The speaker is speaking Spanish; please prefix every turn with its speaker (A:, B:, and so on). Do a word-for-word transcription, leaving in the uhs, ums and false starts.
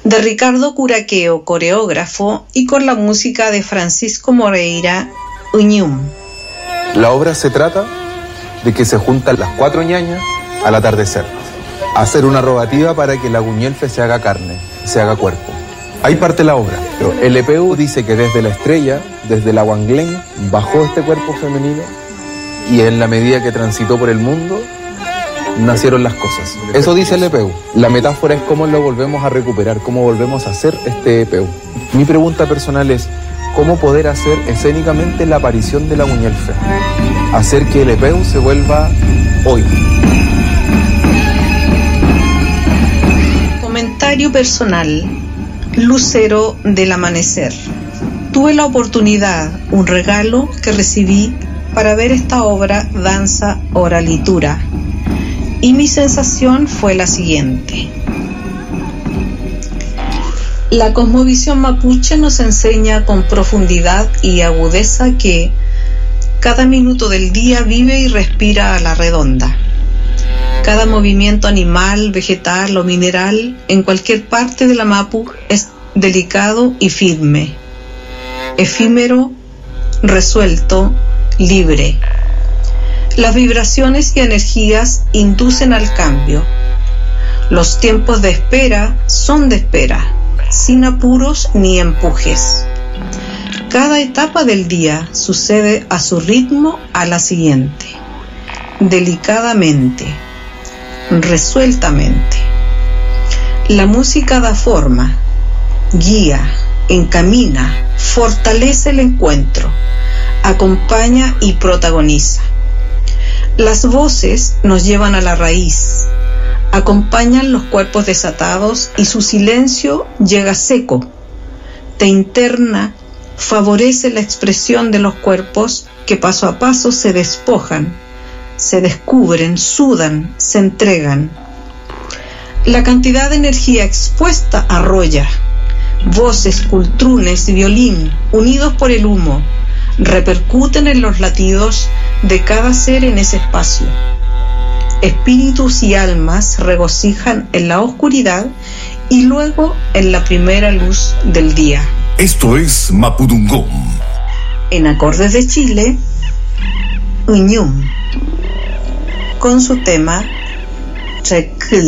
A: de Ricardo Curaqueo, coreógrafo, y con la música de Francisco Moreira, Uñum.
B: La obra se trata de que se juntan las cuatro ñañas al atardecer a hacer una rogativa para que la Guñelfe se haga carne, se haga cuerpo. Ahí parte la obra. El Epeu dice que desde la estrella, desde la Wanglén, bajó este cuerpo femenino y en la medida que transitó por el mundo, nacieron las cosas. Eso dice el Epeu. La metáfora es cómo lo volvemos a recuperar, cómo volvemos a hacer este Epeu. Mi pregunta personal es, ¿cómo poder hacer escénicamente la aparición de la Guñelfe? Hacer que el Epeu se vuelva hoy.
A: Comentario personal. Lucero del amanecer. Tuve la oportunidad, un regalo que recibí para ver esta obra Danza Oralitura. Y mi sensación fue la siguiente. La cosmovisión mapuche nos enseña con profundidad y agudeza que cada minuto del día vive y respira a la redonda. Cada movimiento animal, vegetal o mineral en cualquier parte de la Mapu es delicado y firme, efímero, resuelto, libre. Las vibraciones y energías inducen al cambio. Los tiempos de espera son de espera, sin apuros ni empujes. Cada etapa del día sucede a su ritmo a la siguiente, delicadamente, resueltamente. La música da forma, guía, encamina, fortalece el encuentro, acompaña y protagoniza. Las voces nos llevan a la raíz, acompañan los cuerpos desatados y su silencio llega seco. Te interna, favorece la expresión de los cuerpos que paso a paso se despojan, se descubren, sudan, se entregan. La cantidad de energía expuesta arrolla. Voces, cultrunes, violín, unidos por el humo, repercuten en los latidos de cada ser en ese espacio. Espíritus y almas regocijan en la oscuridad y luego en la primera luz del día.
C: Esto es Mapudungún.
A: En Acordes de Chile, Uñum, con su tema Trekl.